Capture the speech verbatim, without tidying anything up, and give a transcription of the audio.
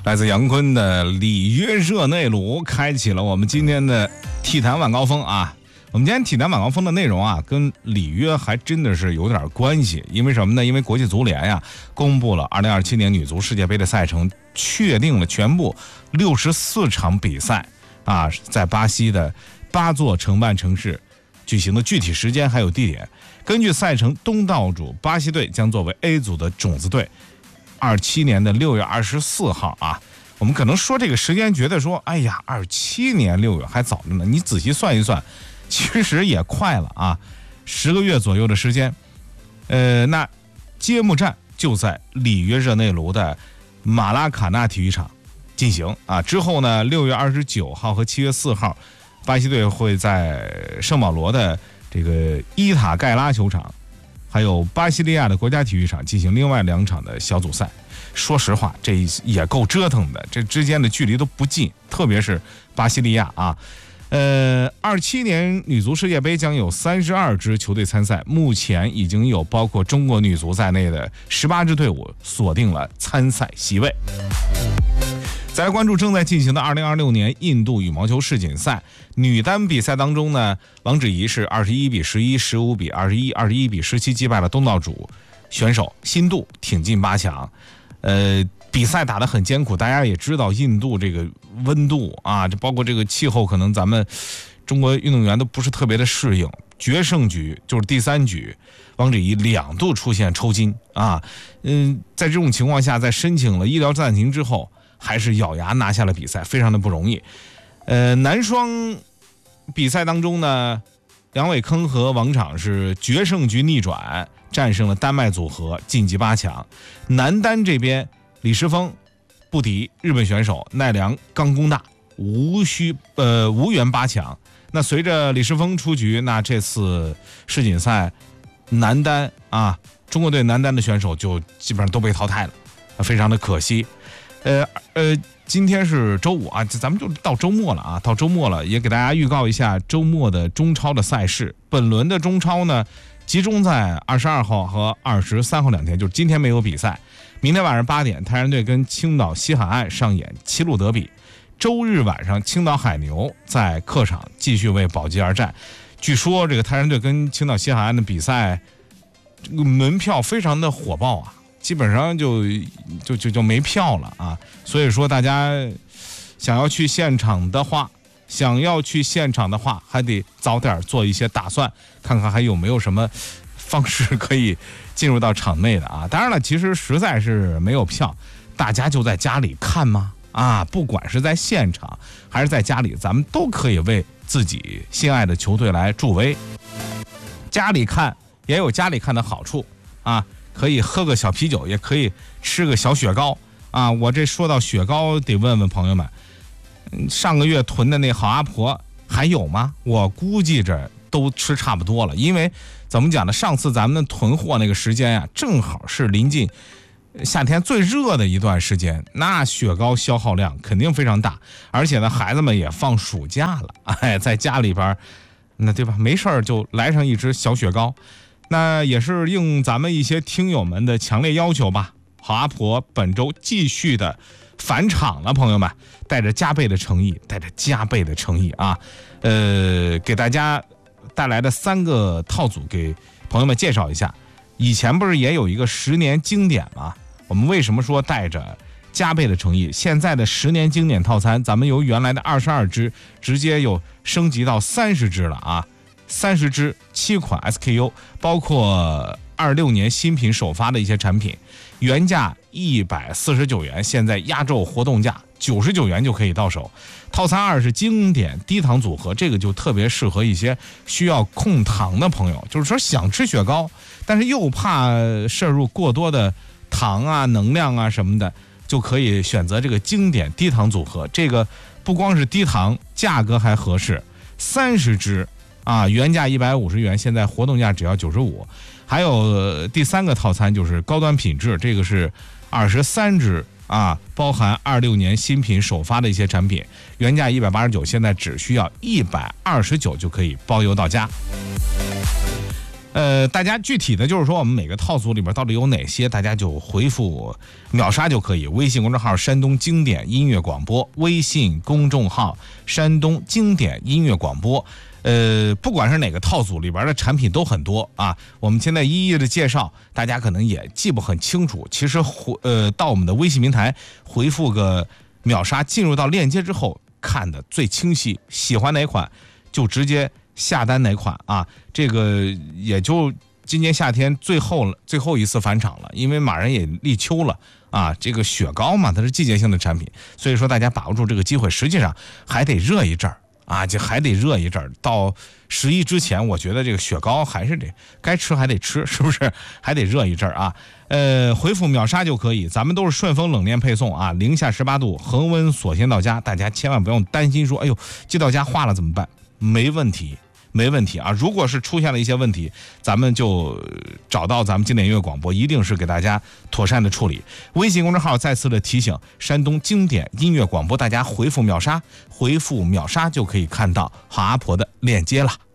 来自杨坤的里约热内卢开启了我们今天的体坛晚高峰啊。我们今天体坛晚高峰的内容啊，跟里约还真的是有点关系。因为什么呢？因为国际足联呀公布了二零二七年女足世界杯的赛程，确定了全部六十四场比赛啊，在巴西的八座承办城市举行的具体时间还有地点。根据赛程，东道主巴西队将作为 A 组的种子队，二七年的六月二十四号啊。我们可能说这个时间觉得说，哎呀，二七年六月还早着呢。你仔细算一算，其实也快了啊，十个月左右的时间。呃，那揭幕战就在里约热内卢的马拉卡纳体育场进行啊。之后呢，六月二十九号和七月四号，巴西队会在圣保罗的这个伊塔盖拉球场，还有巴西利亚的国家体育场进行另外两场的小组赛。说实话，这也够折腾的，这之间的距离都不近，特别是巴西利亚啊。呃，二七年女足世界杯将有三十二支球队参赛，目前已经有包括中国女足在内的十八支队伍锁定了参赛席位。再来关注正在进行的二零二六年印度羽毛球世锦赛女单比赛当中呢，王芷怡是二十一比十一、十五比二十一、二十一比十七击败了东道主选手辛杜，挺进八强。呃，比赛打得很艰苦，大家也知道印度这个温度啊，这包括这个气候，可能咱们中国运动员都不是特别的适应。决胜局就是第三局，王芷怡两度出现抽筋啊，嗯，在这种情况下，在申请了医疗暂停之后，还是咬牙拿下了比赛，非常的不容易。呃，男双比赛当中呢，杨伟坑和王昶是决胜局逆转，战胜了丹麦组合晋级八强。男单这边，李诗峰不敌日本选手奈良冈功大，无需呃无缘八强。那随着李诗峰出局，那这次世锦赛男单啊，中国队男单的选手就基本上都被淘汰了，非常的可惜。呃呃，今天是周五啊，咱们就到周末了啊，到周末了，也给大家预告一下周末的中超的赛事。本轮的中超呢，集中在二十二号和二十三号两天，就是今天没有比赛。明天晚上八点，泰山队跟青岛西海岸上演七路德比。周日晚上，青岛海牛在客场继续为保级而战。据说这个泰山队跟青岛西海岸的比赛，这个门票非常的火爆啊，基本上就就就就没票了啊。所以说大家想要去现场的话，想要去现场的话，还得早点做一些打算，看看还有没有什么方式可以进入到场内的啊。当然了，其实实在是没有票，大家就在家里看吗？啊，不管是在现场还是在家里，咱们都可以为自己心爱的球队来助威。家里看也有家里看的好处啊，可以喝个小啤酒，也可以吃个小雪糕啊。我这说到雪糕，得问问朋友们，上个月囤的那好阿婆还有吗？我估计着都吃差不多了，因为怎么讲呢？上次咱们囤货那个时间呀，正好是临近夏天最热的一段时间，那雪糕消耗量肯定非常大，而且呢，孩子们也放暑假了，哎，在家里边，那对吧？没事儿就来上一只小雪糕，那也是应咱们一些听友们的强烈要求吧。好阿婆本周继续的返场了，朋友们，带着加倍的诚意，带着加倍的诚意啊，呃，给大家带来的三个套组给朋友们介绍一下。以前不是也有一个十年经典吗？我们为什么说带着加倍的诚意？现在的十年经典套餐，咱们由原来的二十二支直接又升级到三十支了啊！三十支七款 S K U， 包括二六年新品首发的一些产品，原价一百四十九元，现在压轴活动价九十九元就可以到手。套餐二是经典低糖组合，这个就特别适合一些需要控糖的朋友，就是说想吃雪糕，但是又怕摄入过多的糖啊、能量啊什么的，就可以选择这个经典低糖组合。这个不光是低糖，价格还合适，三十支啊，原价一百五十元，现在活动价只要九十五。还有第三个套餐就是高端品质，这个是二十三支啊，包含二六年新品首发的一些产品，原价一百八十九，现在只需要一百二十九就可以包邮到家。 呃，大家具体的就是说我们每个套组里边到底有哪些，大家就回复秒杀就可以。微信公众号山东经典音乐广播，微信公众号山东经典音乐广播。呃，不管是哪个套组里边的产品都很多啊，我们现在一一的介绍，大家可能也记不很清楚。其实呃，到我们的微信平台回复个秒杀，进入到链接之后看的最清晰，喜欢哪款就直接下单哪款啊。这个也就今年夏天最后最后一次返场了，因为马上也立秋了啊，这个雪糕嘛，它是季节性的产品，所以说大家把握住这个机会，实际上还得热一阵儿。啊，这还得热一阵儿，到十一之前，我觉得这个雪糕还是得该吃还得吃，是不是？还得热一阵儿啊。呃，回复秒杀就可以，咱们都是顺丰冷链配送啊，零下十八度，恒温锁鲜到家，大家千万不用担心说，哎呦，寄到家化了怎么办？没问题。没问题啊！如果是出现了一些问题，咱们就找到咱们经典音乐广播，一定是给大家妥善的处理。微信公众号再次的提醒，山东经典音乐广播，大家回复秒杀，回复秒杀就可以看到好阿婆的链接了。